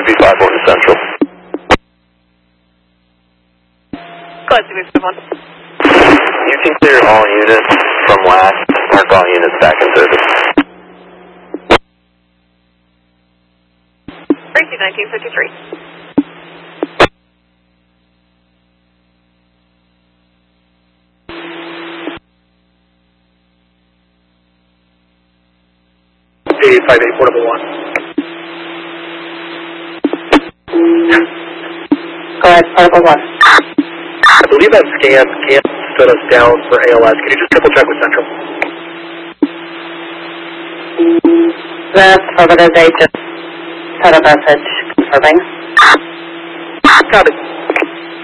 CV5 to Central. Go ahead, CV51. You can clear all units from last, mark all units back in service. Tracy 1953. $858 portable 1. Go ahead, portable 1. I believe that scan stood us down for ALS. Can you just triple check with Central? That's affirmative. They just sent a message confirming. Got it.